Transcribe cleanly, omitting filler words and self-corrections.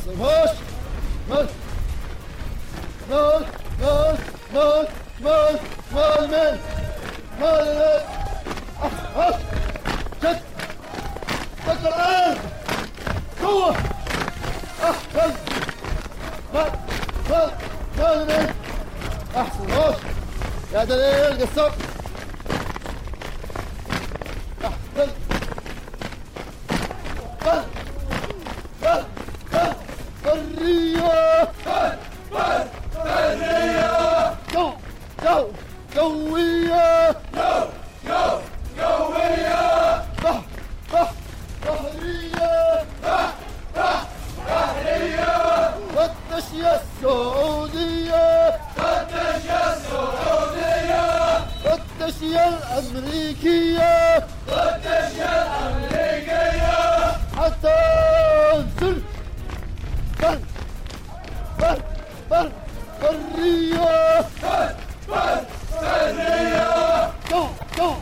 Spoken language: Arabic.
هوش مال مال مال مال مال مال مال مال هوش شد شد الآن قوة أحسن مال مال مال مال أحسن هوش يا دليل قصر أحسن بل بل بل برية بل برية جو جو جوية جو جو جوية بح بح بحرية بح بح بحرية والتشية السعودية والتشية السعودية والتشية الأمريكية والتشية الأمريكية حتى انزل بل بل بل برية